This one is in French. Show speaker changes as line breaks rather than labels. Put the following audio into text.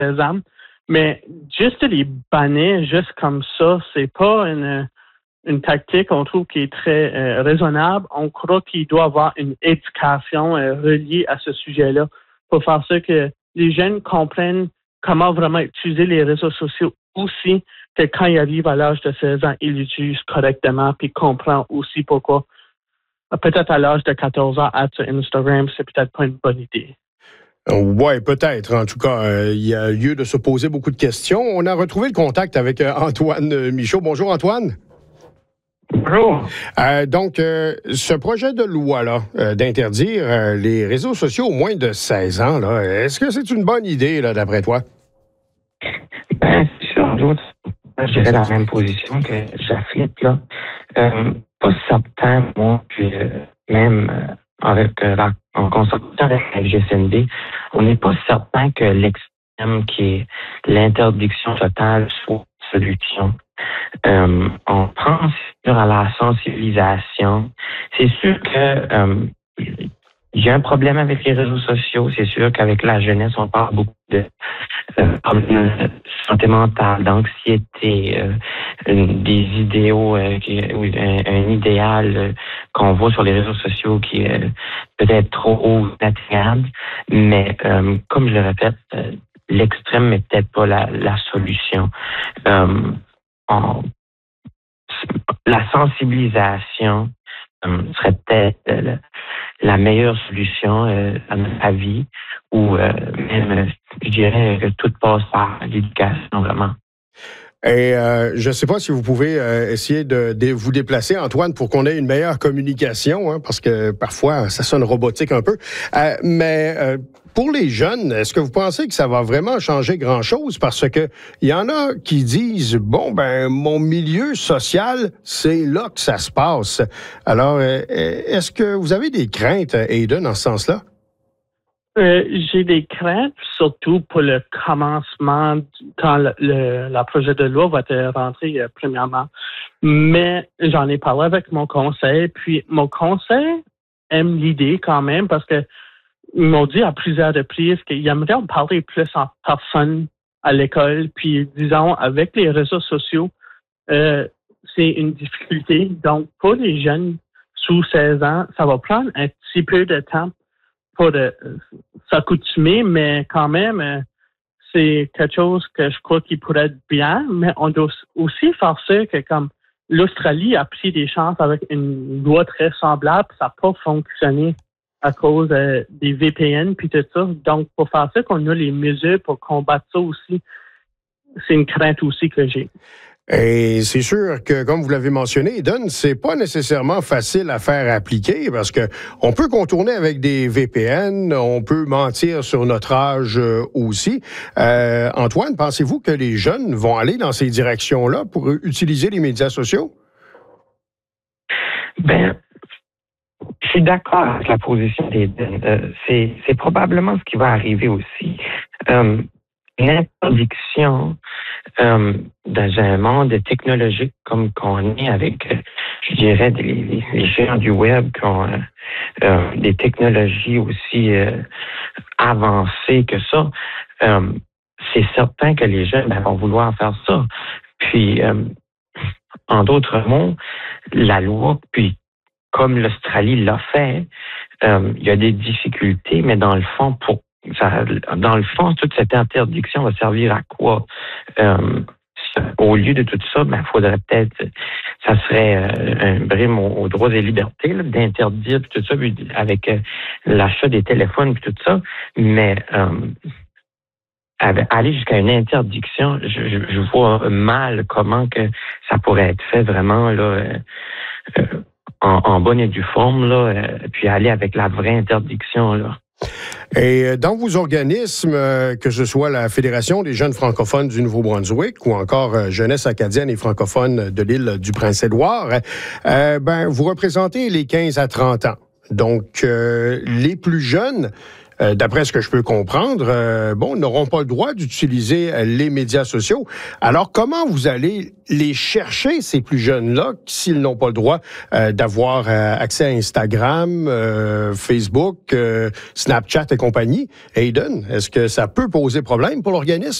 16 ans. Mais juste les bannir juste comme ça, c'est pas une tactique, on trouve, qui est très raisonnable. On croit qu'il doit y avoir une éducation reliée à ce sujet-là pour faire ça que les jeunes comprennent comment vraiment utiliser les réseaux sociaux aussi, que quand ils arrivent à l'âge de 16 ans, ils l'utilisent correctement, puis comprennent aussi pourquoi. Peut-être à l'âge de 14 ans, être sur Instagram, c'est peut-être pas une bonne idée.
Oui, peut-être. En tout cas, il y a lieu de se poser beaucoup de questions. On a retrouvé le contact avec Antoine Michaud. Bonjour, Antoine.
Bonjour.
Donc, ce projet de loi-là, d'interdire les réseaux sociaux aux moins de 16 ans, là, est-ce que c'est une bonne idée, là, d'après toi?
Ben, sur d'autres, je dirais la même position que j'affirme, là. Pas certain, moi, puis même en consultant avec la GSNB, on n'est pas certain que l'extrême qui est l'interdiction totale soit une solution. On pense à la sensibilisation. C'est sûr que il y a un problème avec les réseaux sociaux. C'est sûr qu'avec la jeunesse, on parle beaucoup de problèmes de santé mentale, d'anxiété, des idéaux, un idéal qu'on voit sur les réseaux sociaux qui est peut-être trop haut inatteignable. Mais comme je le répète, l'extrême n'est peut-être pas la solution. La sensibilisation serait peut-être la meilleure solution à notre avis, ou même, je dirais que tout passe par l'éducation, vraiment.
Et je ne sais pas si vous pouvez essayer de vous déplacer, Antoine, pour qu'on ait une meilleure communication, hein, parce que parfois, ça sonne robotique un peu. Mais pour les jeunes, est-ce que vous pensez que ça va vraiment changer grand-chose? Parce que il y en a qui disent, bon, ben mon milieu social, c'est là que ça se passe. Alors, est-ce que vous avez des craintes, Aidan, dans ce sens-là?
J'ai des craintes, surtout pour le commencement, quand le projet de loi va être rentré premièrement. Mais j'en ai parlé avec mon conseil, puis mon conseil aime l'idée quand même, parce que ils m'ont dit à plusieurs reprises qu'ils aimeraient en parler plus en personne à l'école, puis disons, avec les réseaux sociaux, c'est une difficulté. Donc, pour les jeunes sous 16 ans, ça va prendre un petit peu de temps pour s'accoutumer, mais quand même, c'est quelque chose que je crois qui pourrait être bien, mais on doit aussi faire ça que comme l'Australie a pris des chances avec une loi très semblable, ça n'a pas fonctionné à cause des VPN puis tout ça. Donc, pour faire ça, qu'on a les mesures pour combattre ça aussi, c'est une crainte aussi que j'ai.
Et c'est sûr que, comme vous l'avez mentionné, Aidan, c'est pas nécessairement facile à faire appliquer parce que on peut contourner avec des VPN, on peut mentir sur notre âge aussi. Antoine, pensez-vous que les jeunes vont aller dans ces directions-là pour utiliser les médias sociaux?
Ben, je suis d'accord avec la position d'Aidan. C'est probablement ce qui va arriver aussi. Une interdiction dans un monde technologique comme qu'on est avec, je dirais, les géants du web qui ont des technologies aussi avancées que ça, c'est certain que les jeunes vont vouloir faire ça. Puis, en d'autres mots, la loi, puis comme l'Australie l'a fait, il y a des difficultés, mais dans le fond, toute cette interdiction va servir à quoi? Au lieu de tout ça, ben, faudrait peut-être, ça serait un brime aux droits et libertés, là, d'interdire tout ça, avec l'achat des téléphones et tout ça, mais aller jusqu'à une interdiction, je vois mal comment que ça pourrait être fait vraiment là. En bonne et due forme, là, puis aller avec la vraie interdiction, là.
Et dans vos organismes, que ce soit la Fédération des jeunes francophones du Nouveau-Brunswick ou encore Jeunesse acadienne et francophone de l'île du Prince-Édouard, vous représentez les 15 à 30 ans. Donc, les plus jeunes, d'après ce que je peux comprendre, n'auront pas le droit d'utiliser les médias sociaux. Alors, comment vous allez les chercher, ces plus jeunes-là, s'ils n'ont pas le droit d'avoir accès à Instagram, Facebook, Snapchat et compagnie? Hayden, est-ce que ça peut poser problème pour l'organisme?